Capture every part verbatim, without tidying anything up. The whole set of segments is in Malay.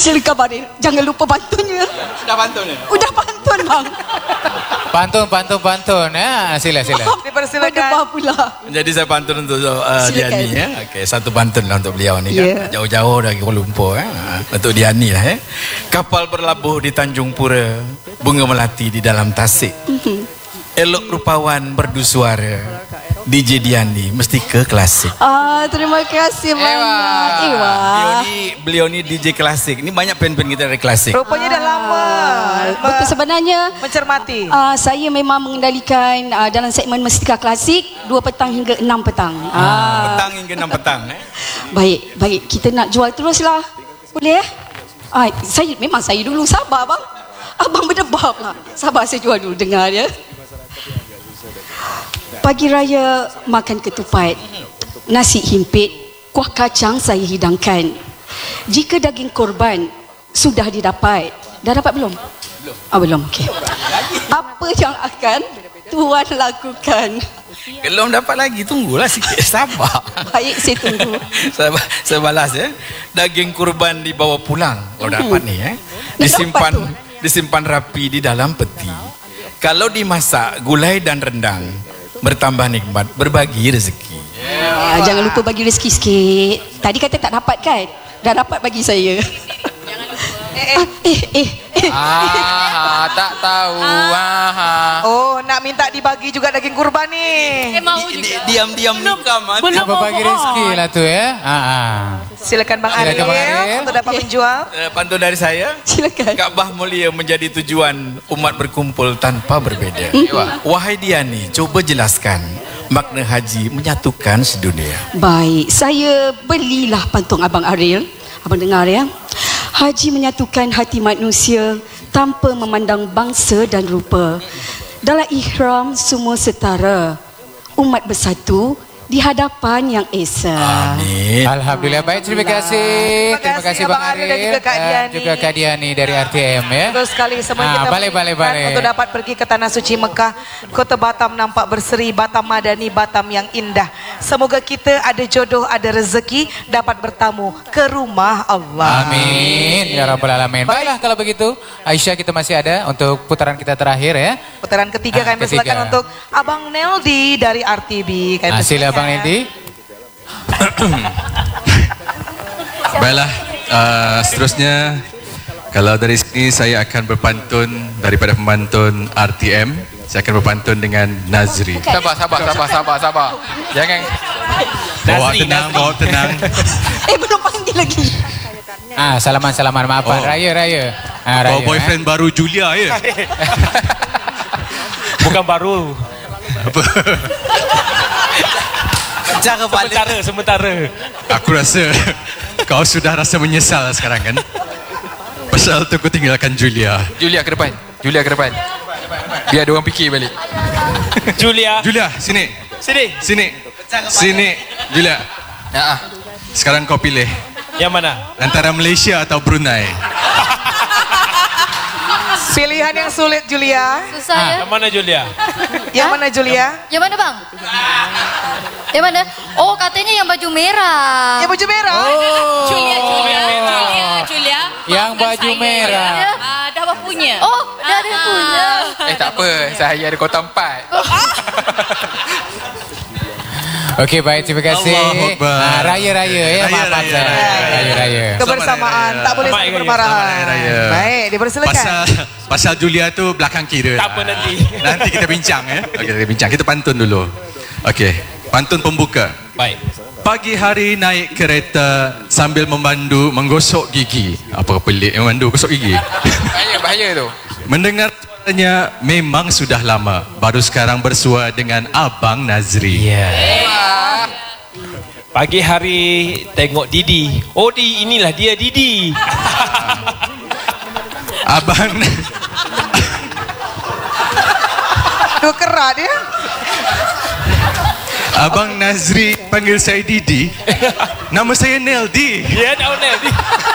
Silakan Baril. Jangan lupa pantunnya. Sudah pantun ya? Udah pantun bang. Pantun, pantun, pantun. Ya, sila, sila. Dipersilakan. Pula. Jadi saya pantun untuk uh, Diani ya. Okey, satu pantun lah untuk beliau ni yeah. kan. Jauh-jauh dari Kuala Lumpur eh. Untuk Diani lah eh. Kapal berlabuh di Tanjung Pura, bunga melati di dalam tasik. Mm-hmm. Elok rupawan berdu suara. D J Diani mesti ke klasik. Ah, terima kasih banyak. Ewa. Beliau ni, beliau ni D J klasik. Ni banyak pen-pen kita dari klasik. Rupanya dah lama. Betul sebenarnya. Mencermati. Uh, saya memang mengendalikan uh, dalam segmen Mestika Klasik dua petang hingga enam petang. Ah. Ah. Petang hingga enam petang. Eh? Baik, baik. Kita nak jual teruslah. Boleh? Ah, saya memang saya dulu sabar bang. Abang berdebak lah. Sabar saya jual dulu dengar ya. Pagi raya makan ketupat, nasi himpit, kuah kacang saya hidangkan. Jika daging korban sudah didapat, dah dapat belum? Belum. Ah, belum. Okey. Apa yang akan tuan lakukan? Belum dapat lagi, tunggulah sikit, sabar. Baik, saya tunggu. saya, saya balas ya. Daging kurban dibawa pulang. Kalau hmm. dapat ni eh. Disimpan disimpan rapi di dalam peti. Kalau dimasak gulai dan rendang, bertambah nikmat, berbagi rezeki. Yeah. Jangan lupa bagi rezeki sikit. Tadi kata tak dapat kan? Dah dapat bagi saya. Jangan lupa. Eh, eh, eh, eh. eh. Ah, tak tahu. Ah. Oh, nak minta dibagi juga daging kurban ni. Eh, mau juga. Diam-diam nikah mat. Belum berbagi rezeki lah tu ya. Ah, ah. Silakan Bang Ariel untuk dapat okay. menjual. Uh, pantun dari saya. Silakan. Kaabah mulia menjadi tujuan umat berkumpul tanpa berbeza. Mm-hmm. Wahai Diani, coba jelaskan makna haji menyatukan sedunia. Baik, saya belilah pantun Abang Ariel. Abang dengar ya. Haji menyatukan hati manusia tanpa memandang bangsa dan rupa. Dalam ihram semua setara, umat bersatu di hadapan yang esa. Amin. Alhamdulillah. Baik, terima kasih. Terima kasih Bang Ariel dan juga Kak Diani. juga Kak Diani dari R T M ya. Terus sekali semua ah, kita balik, balik, balik. untuk dapat pergi ke tanah suci Mekah. Kota Batam nampak berseri, Batam Madani, Batam yang indah. Semoga kita ada jodoh, ada rezeki, dapat bertamu ke rumah Allah. Amin ya rabbal alamin. Baiklah kalau begitu, Aisyah kita masih ada untuk putaran kita terakhir ya. Putaran ketiga ah, kami persilakan untuk Abang Neldi dari R T B. Ah, sila Bang Neldi. Baiklah, uh, seterusnya kalau dari sini saya akan berpantun daripada pemantun R T M. Saya akan berpantun dengan Nazri. Sabar, sabar, sabar, sabar, sabar. Jangan. Bawa tenang, bawa tenang. Eh, belum panggil lagi. Ah, salaman, salaman, maaf. Oh. Raya, raya. Ah, raya. Bawa boyfriend eh? baru Julia ya. Bukan baru. Apa? Sementara, sementara. Aku rasa kau sudah rasa menyesal sekarang kan? Pasal tu kau tinggalkan Julia. Julia ke depan. Julia ke depan. Biar ada orang fikir balik. Julia. Julia, sini. Sini. Sini. Sini. Julia. Ya. Sekarang kau pilih. Yang mana? Antara Malaysia atau Brunei. Pilihan yang sulit Julia. Susah ya. Yang mana Julia? Yang mana Julia? Yang mana bang? Yang mana? Oh katanya yang baju merah. Yang baju merah? Oh. Julia, Julia, Julia, Julia. Yang baju merah. Ah, dah apa punya? Oh, dah ada punya. Eh tak apa, saya ada kota empat. Okey baik, terima kasih. Ah, raya-raya ya, maaf raya-raya. Kebersamaan, tak boleh saling bermarahan. Baik, dipersilakan. Pasal pasal Julia tu belakang kira. Tak apa nanti. Nanti kita bincang ya. Okey, kita bincang. Kita pantun dulu. Okey, pantun pembuka. Baik. Pagi hari naik kereta sambil memandu menggosok gigi. Apa pelik memandu gosok gigi? Bahaya, bahaya tu. Mendengar suaranya memang sudah lama. Baru sekarang bersua dengan Abang Nazri. Ya. Yeah. Pagi hari tengok Didi. Oh di inilah dia Didi. Abang Tu kerat dia. Abang Nazri panggil saya Didi. Nama saya Neldi. Ya, tahu Neldi.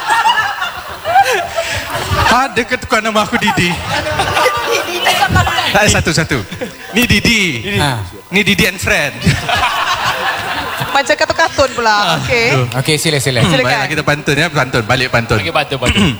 Ada ke tukar nama aku Didi? Tak ada satu-satu. Ni Didi. Ha. Ni Didi and friend. Macam kartun-kartun pula. Okey. Okey, sila sila. Silakan. Baiklah kita pantun ya, pantun, balik pantun. Okey, pantun, pantun.